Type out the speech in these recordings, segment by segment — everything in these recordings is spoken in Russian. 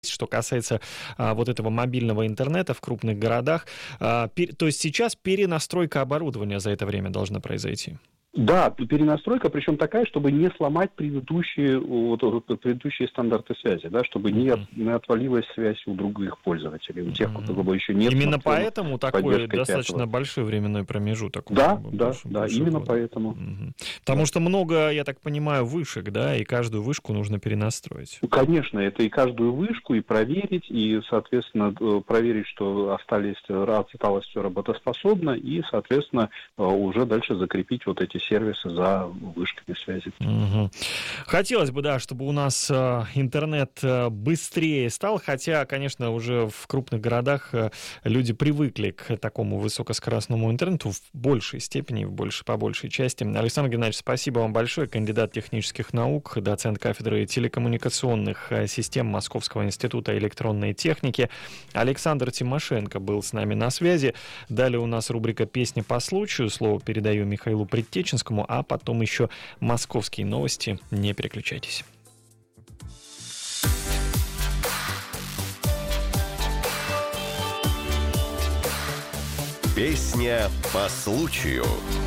что касается вот этого мобильного интернета в крупных городах. То есть сейчас перенастройка оборудования за это время должна произойти. Да, перенастройка, причем такая, чтобы не сломать предыдущие стандарты связи, да, чтобы не отвалилась связь у других пользователей, у тех, у кого еще нет. Именно поэтому такой достаточно большой временной промежуток. Да, именно поэтому. Потому что много, я так понимаю, вышек, да, и каждую вышку нужно перенастроить. Конечно, это и каждую вышку, и проверить, и, соответственно, проверить, что осталось все работоспособно, и, соответственно, уже дальше закрепить вот эти сервисы за вышками связи. Хотелось бы, да, чтобы у нас интернет быстрее стал, хотя, конечно, уже в крупных городах люди привыкли к такому высокоскоростному интернету в большей степени, по большей части. Александр Геннадьевич, спасибо вам большое. Кандидат технических наук, доцент кафедры телекоммуникационных систем Московского института электронной техники. Александр Тимошенко был с нами на связи. Далее у нас рубрика «Песни по случаю». Слово передаю Михаилу Предтеченскому, а потом еще московские новости. Не переключайтесь. Песня по случаю.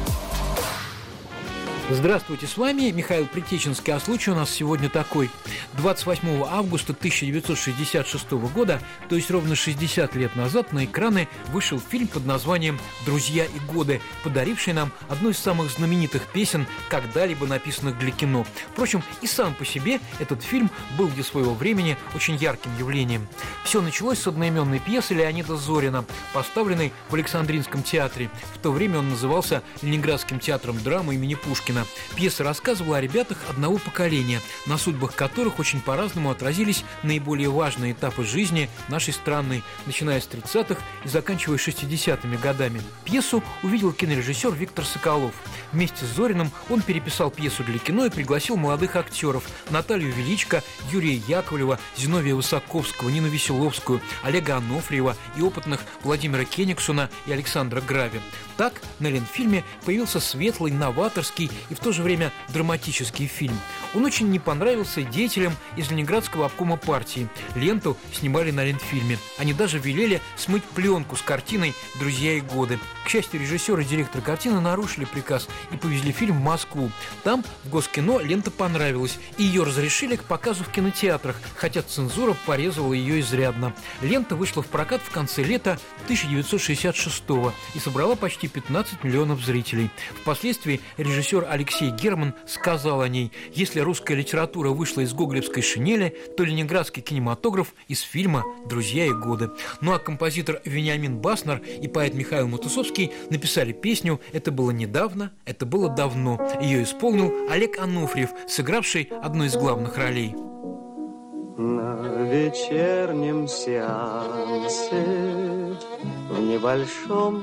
Здравствуйте, с вами Михаил Предтеченский, а случай у нас сегодня такой. 28 августа 1966 года, то есть ровно 60 лет назад, на экраны вышел фильм под названием «Друзья и годы», подаривший нам одну из самых знаменитых песен, когда-либо написанных для кино. Впрочем, и сам по себе этот фильм был для своего времени очень ярким явлением. Все началось с одноименной пьесы Леонида Зорина, поставленной в Александринском театре. В то время он назывался Ленинградским театром драмы имени Пушкина. Пьеса рассказывала о ребятах одного поколения, на судьбах которых очень по-разному отразились наиболее важные этапы жизни нашей страны, начиная с 30-х и заканчивая 60-ми годами. Пьесу увидел кинорежиссер Виктор Соколов. Вместе с Зориным он переписал пьесу для кино и пригласил молодых актеров: Наталью Величко, Юрия Яковлева, Зиновия Высоковского, Нину Веселовскую, Олега Анофриева и опытных Владимира Кенигсона и Александра Грави. Так на Ленфильме появился светлый, новаторский и в то же время драматический фильм. Он очень не понравился деятелям из Ленинградского обкома партии. Ленту снимали на Ленфильме. Они даже велели смыть пленку с картиной «Друзья и годы». К счастью, режиссер и директор картины нарушили приказ и повезли фильм в Москву. Там, в Госкино, лента понравилась, и ее разрешили к показу в кинотеатрах, хотя цензура порезала ее изрядно. Лента вышла в прокат в конце лета 1966-го и собрала почти 15 миллионов зрителей. Впоследствии режиссер Алексей Герман сказал о ней: «Если русская литература вышла из гоголевской шинели, то ленинградский кинематограф из фильма «Друзья и годы». Ну а композитор Вениамин Баснер и поэт Михаил Матусовский написали песню «Это было недавно, это было давно». Ее исполнил Олег Анофриев, сыгравший одну из главных ролей. На вечернем сеансе в небольшом